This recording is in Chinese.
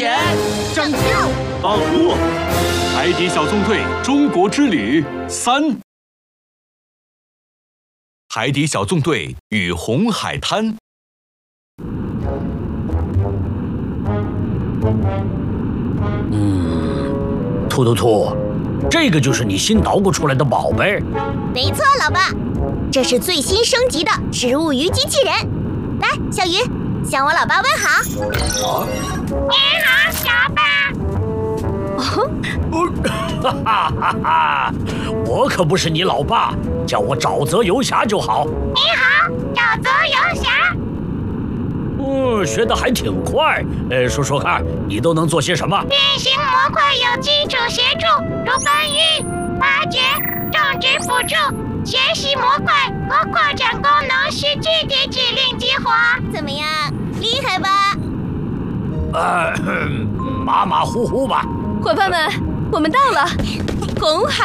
险， 拯救， 保护！海底小纵队中国之旅3。海底小纵队与红海滩。 突突兔，这个就是你新捣鼓出来的宝贝？ 没错，老爸，这是最新升级的植物鱼机器人。来，小鱼，向我老爸问好。 你好，老爸。 哈哈哈哈！我可不是你老爸，叫我沼泽游侠就好。 你好，沼泽游侠。 学得还挺快。说说看，你都能做些什么？ 变形模块有基础协助，如搬运、挖掘、种植辅助、学习模块和扩展功能需具体指令激活。 怎么样，厉害吧？ 马马虎虎吧。 伙伴们，我们到了，红海。